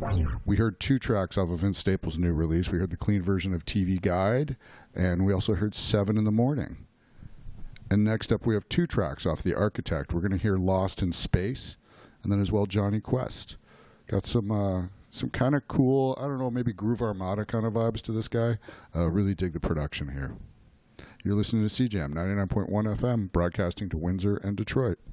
We heard 2 tracks off of Vince Staples' new release. We heard the clean version of TV Guide, and we also heard 7 in the Morning. And next up, we have 2 tracks off The Architect. We're going to hear Lost in Space, and then as well Johnny Quest. Got some kind of cool, I don't know, maybe Groove Armada kind of vibes to this guy. Really dig the production here. You're listening to CJAM 99.1 FM, broadcasting to Windsor and Detroit.